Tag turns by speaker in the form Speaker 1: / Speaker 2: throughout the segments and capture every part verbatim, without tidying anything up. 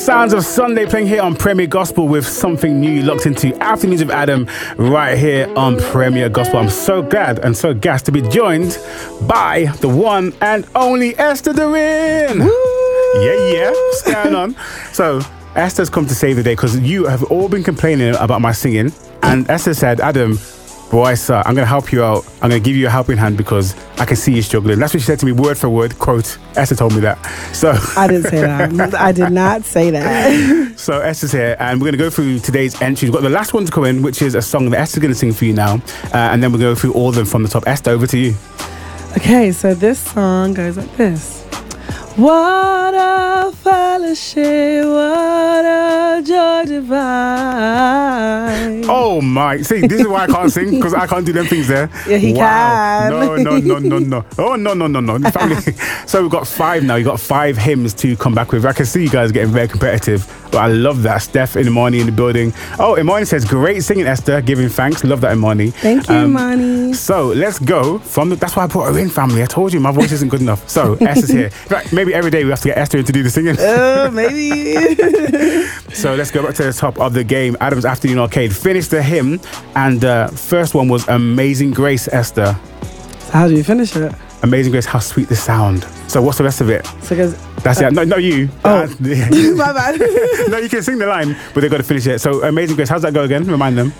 Speaker 1: Sounds of Sunday playing here on Premier Gospel with something new locked into Afternoons with Adam right here on Premier Gospel. I'm so glad and so gassed to be joined by the one and only Esther Doreen. Woo! Yeah, yeah. What's going on? So, Esther's come to save the day because you have all been complaining about my singing. And Esther said, Adam, boy, sir, I'm going to help you out. I'm going to give you a helping hand because I can see you struggling. That's what she said to me, word for word. Quote, Esther told me that. So
Speaker 2: I didn't say that. I did not say that.
Speaker 1: So Esther's here, and we're going to go through today's entries. We've got the last one to come in, which is a song that Esther's going to sing for you now. Uh, and then we'll go through all of them from the top. Esther, over to you.
Speaker 2: Okay, so this song goes like this. What a fellowship, what a joy divine.
Speaker 1: Oh my, see, this is why I can't sing, because I can't do them things there.
Speaker 2: Yeah, he
Speaker 1: wow.
Speaker 2: can.
Speaker 1: No, no, no, no, no. Oh, no, no, no, no. Family. So we've got five now. You've got five hymns to come back with. I can see you guys getting very competitive, but I love that. Steph in the morning in the building. Oh, Imani says, great singing, Esther, giving thanks. Love that, Imani.
Speaker 2: Thank you, um, Imani.
Speaker 1: So let's go from the, that's why I brought her in, family. I told you my voice isn't good enough. So Esther's here. In fact, maybe every day we have to get Esther in to do the singing.
Speaker 2: Uh, maybe.
Speaker 1: So let's go back to the top of the game. Adam's Afternoon Arcade finished the hymn, and uh, first one was Amazing Grace, Esther.
Speaker 2: So how do you finish it?
Speaker 1: Amazing Grace, how sweet the sound. So what's the rest of it?
Speaker 2: So cause,
Speaker 1: That's uh, it. No, not you.
Speaker 2: Oh,
Speaker 1: uh,
Speaker 2: my bad.
Speaker 1: No, you can sing the line, but they've got to finish it. So Amazing Grace, how's that go again? Remind them.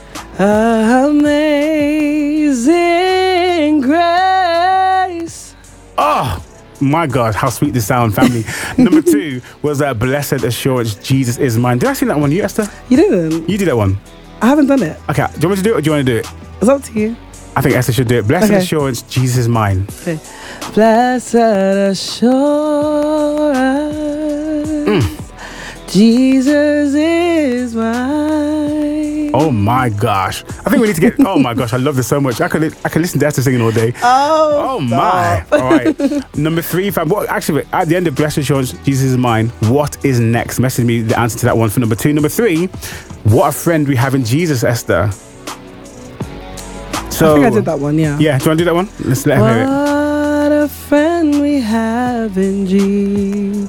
Speaker 2: Amazing Grace.
Speaker 1: Oh, my God, how sweet the sound, family. Number two was uh, Blessed Assurance, Jesus is mine. Did I sing that one, you, Esther?
Speaker 2: You didn't.
Speaker 1: You did that one.
Speaker 2: I haven't done it.
Speaker 1: Okay, do you want me to do it or do you want to do it?
Speaker 2: It's up to you.
Speaker 1: I think Esther should do it. Blessed
Speaker 2: okay.
Speaker 1: Assurance, Jesus is mine.
Speaker 2: Okay. Blessed Assurance, mm. Jesus is mine.
Speaker 1: Oh my gosh. I think we need to get, oh my gosh, I love this so much. I can I can listen to Esther singing all day.
Speaker 2: Oh,
Speaker 1: oh my. All right. Number three, fam. What, actually, at the end of Blessed Assurance, Jesus is mine, what is next? Message me the answer to that one for number two. Number three, what a friend we have in Jesus, Esther. So,
Speaker 2: I think I did that one, yeah.
Speaker 1: Yeah, do you want to do that one? Let's let him hear it.
Speaker 2: What a friend we have in Jesus.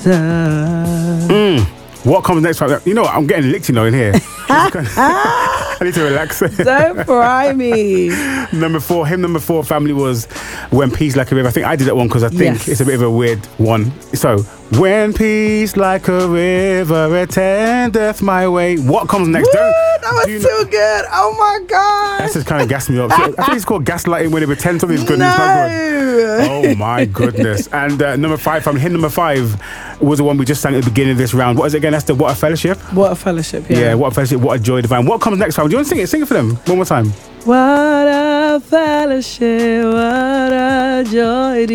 Speaker 1: Mm. What comes next? You know what? I'm getting licked, you know, in here. I need to relax.
Speaker 2: Don't fry me.
Speaker 1: Number four, hymn number four, family, was When Peace Like a River. I think I did that one because I think yes. it's a bit of a weird one. So, when peace like a river attendeth my way. What comes next?
Speaker 2: Woo, that was too know? good. Oh my God.
Speaker 1: That's just kind of gassed me up. So I think it's called gaslighting when they pretend something's good
Speaker 2: no.
Speaker 1: and it's not good. Oh my goodness. And uh, number five, family, hymn number five was the one we just sang at the beginning of this round. What is it again, Esther? What a Fellowship?
Speaker 2: What a Fellowship, yeah.
Speaker 1: Yeah, What a Fellowship, what a joy divine. What comes next, family? Do you want to sing it? Sing it for them one more time.
Speaker 2: What a fellowship, what a joy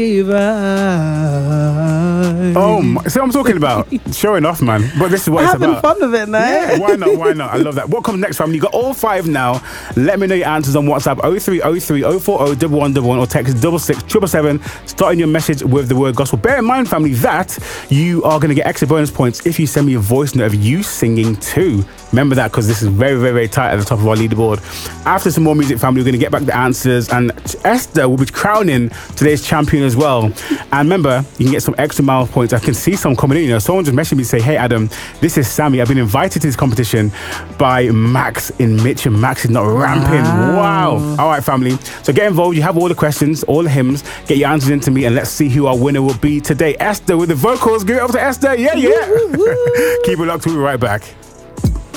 Speaker 2: divine.
Speaker 1: Oh, my, see what I'm talking about? Showing off, man. But this is what
Speaker 2: I'm
Speaker 1: it's
Speaker 2: having
Speaker 1: about.
Speaker 2: fun with it now.
Speaker 1: Yeah, why not? Why not? I love that. What comes next, family? You got all five now. Let me know your answers on WhatsApp oh three oh three oh four oh one one one one or text double six triple seven, starting your message with the word gospel. Bear in mind, family, that you are going to get extra bonus points if you send me a voice note of you singing too. Remember that, because this is very, very, very tight at the top of our leaderboard. After some more music, family, we're going to get back the answers, and Esther will be crowning today's champion as well. And remember, you can get some extra mile points. I can see some coming in. You know, someone just messaged me to say, hey, Adam, this is Sammy. I've been invited to this competition by Max in Mitcham. Max is not ramping. Wow. wow. All right, family. So get involved. You have all the questions, all the hymns. Get your answers into me, and let's see who our winner will be today. Esther with the vocals. Give it up to Esther. Yeah, yeah. Keep it locked. We'll be right back.